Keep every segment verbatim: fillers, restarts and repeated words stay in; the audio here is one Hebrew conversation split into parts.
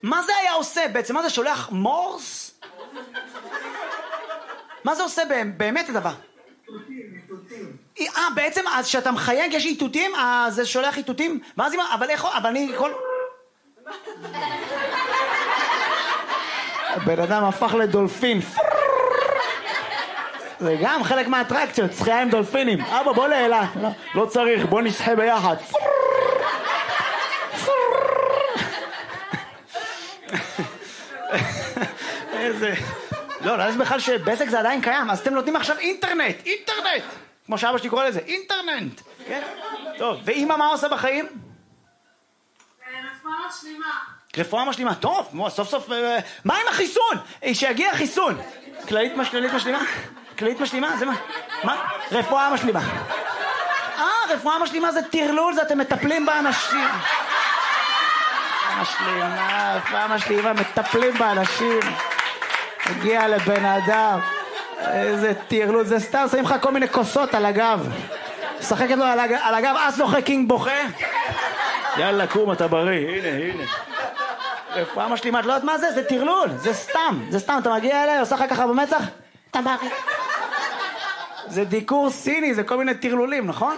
מה זה היה עושה בעצם? מה זה שולח מורס? מה זה עושה באמת הדבר? איתותים, איתותים. אה, בעצם, אז שאתה מחייג יש איתותים, אז זה שולח איתותים? ואז אם... אבל איך... אבל אני כל... הבן אדם הפך לדולפין. זה גם חלק מהאטרקציות, שחייה עם דולפינים. אבא, בוא לאלה. לא צריך, בוא נשחה ביחד. איזה... לא, לא, יש בכלל שבזק זה עדיין קיים, אז אתם נותנים עכשיו אינטרנט, אינטרנט! כמו שאבא שלי קורא לזה, אינטרנט! כן? טוב, ואמא מה עושה בחיים? רפואה משלימה. רפואה משלימה, טוב, סוף סוף... מה עם החיסון? שיגיע החיסון! כללית משלימה? כללית משלימה? זה מה? מה? רפואה משלימה. אה, רפואה משלימה זה טרלול, זה אתם מטפלים באנשים. משלימה, רפואה משלימה, מטפלים באנשים. הגיע לבן אדם. איזה טרלול, זה סתם, שמים לך כל מיני כוסות על הגב. שחקת לו על הגב, אז נוחה קינג בוכה. יאללה, קום, אתה בריא, הנה, הנה. רפואה משלימה, את לא יודעת מה זה? זה טרלול, זה סתם, זה סתם, אתה מגיע אליי, עושה לך ככה במצח? אתה בריא. זה דיקור סיני, זה כל מיני טרלולים, נכון?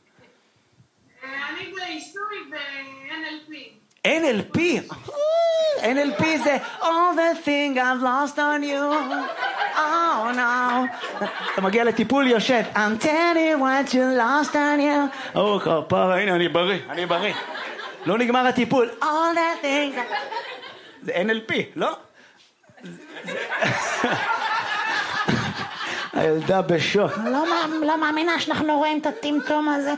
אני בעיסוי ב-אן אל פי. אן אל פי? אן אל פי זה All the thing I've lost on you Oh no אתה מגיע לטיפול יושב I'm telling what you lost on you או כפרה, הנה אני בריא, אני בריא לא נגמר הטיפול All the things זה אן אל פי, לא? הילדה בשוק לא מאמינה שאנחנו רואים את הטמטום הזה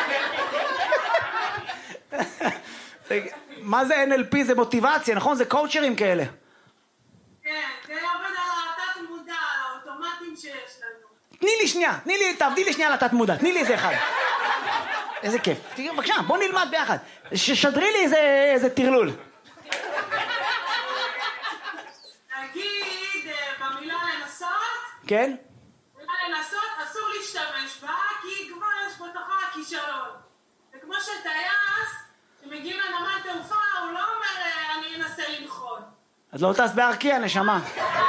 מה זה אן אל פי? זה מוטיבציה, נכון? זה קואוצ'רים כאלה. כן, זה עובד על התת מודע, על האוטומטים שיש לנו. תני לי שנייה, תני לי, תעבדי לי שנייה על התת מודע, תני לי איזה אחד. איזה כיף. בבקשה, בוא נלמד ביחד. ששדרי לי איזה, איזה טרלול. נגיד, במילה לנסות. כן? במילה לנסות, אסור להשתמש בה, כי כבר יש בתוכה כישלון. זה כמו שטייס, שמגיעים לנמל תעופה, הוא לא אומר, אני אנסה לנחות. אז לא טס בארקיע, נשמה.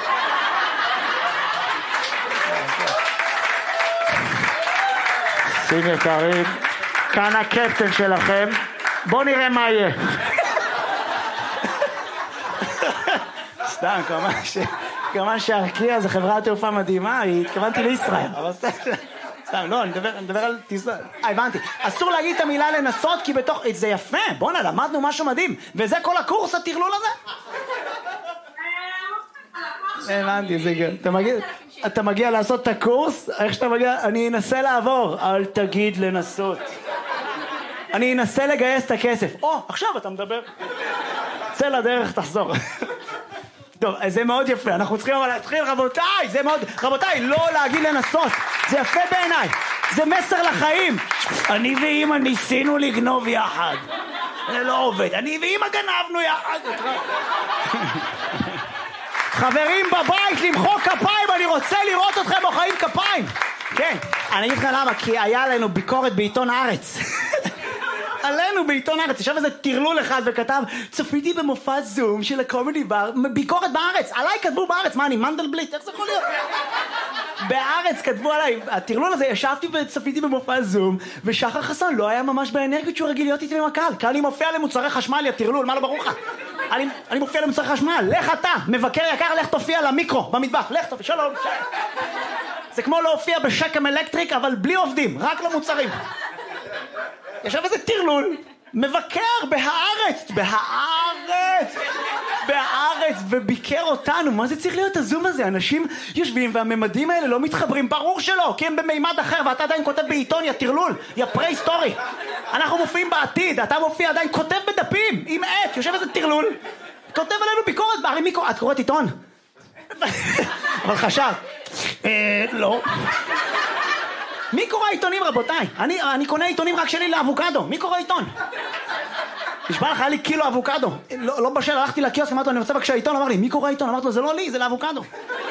שים יקרים, כאן הקפטן שלכם. בואו נראה מה יהיה. סתם, כמובן ש... כמובן שארקיע זה חברת תעופה מדהימה, התכוונתי לישראל. אבל סתם, לא, אני מדבר, אני מדבר על טיסה. אה, הבנתי. אסור להגיד את המילה לנסות, כי בתוך... זה יפה, בוא'נה, למדנו משהו מדהים. וזה כל הקורס, הטרלול הזה? הבנתי, זה גם. אתה מגיע, אתה מגיע לעשות את הקורס, איך שאתה מגיע, אני אנסה לעבור. אל תגיד לנסות. אני אנסה לגייס את הכסף. או, עכשיו אתה מדבר. צא לדרך, תחזור. טוב, זה מאוד יפה, אנחנו צריכים אבל להתחיל, רבותיי, זה מאוד, רבותיי, לא להגיד לנסות, זה יפה בעיניי, זה מסר לחיים. אני ואמא ניסינו לגנוב יחד, זה לא עובד, אני ואמא גנבנו יחד. חברים בבית, למחוא כפיים, אני רוצה לראות אתכם מוחאים כפיים. כן, אני אגיד לך למה, כי היה לנו ביקורת בעיתון הארץ. עלינו בעיתון הארץ, ישב איזה טרלול אחד וכתב, צפיתי במופע זום של הקומדי בר, ביקורת בארץ, עליי כתבו בארץ, מה אני מנדלבליט, איך זה יכול להיות? בארץ כתבו עליי, הטרלול הזה, ישבתי וצפיתי במופע זום, ושחר חסון לא היה ממש באנרגיות שהוא רגיל להיות איתי במקל, כי אני מופיע למוצרי חשמל, יא טרלול, מה לא ברור לך? אני, אני מופיע למוצרי חשמל, לך אתה, מבקר יקר, לך תופיע למיקרו, במטבח, לך תופיע, שלום, שלום. זה כמו להופיע בשקם אלקטריק, אבל בלי עובדים, רק למוצרים. ישב איזה טרלול, מבקר בהארץ, בהארץ, בהארץ, וביקר אותנו. מה זה צריך להיות הזום הזה? אנשים יושבים והממדים האלה לא מתחברים, ברור שלא, כי הם במימד אחר, ואתה עדיין כותב בעיתון, יא טרלול, יא פרה-היסטורי. אנחנו מופיעים בעתיד, אתה מופיע עדיין, כותב בדפים, עם עט, יושב איזה טרלול, כותב עלינו ביקורת, הרי מי קורא? את קוראת עיתון? אבל חשב, אה, לא. מי קורא עיתונים, רבותיי? אני, אני קונה עיתונים רק שלי לאבוקדו. מי קורא עיתון? נשבע לך, היה לי קילו אבוקדו. לא, לא בשל, הלכתי לקיוסק, אמרתי לו, אני רוצה בבקשה עיתון, אמר לי, מי קורא עיתון? אמרתי לו, זה לא לי, זה לאבוקדו.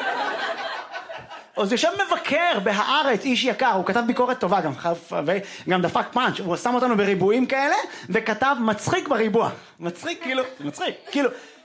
אז יושב מבקר בהארץ, איש יקר, הוא כתב ביקורת טובה גם, וגם דפק פאנץ', הוא שם אותנו בריבועים כאלה, וכתב מצחיק בריבוע. מצחיק, כאילו, מצחיק, כאילו.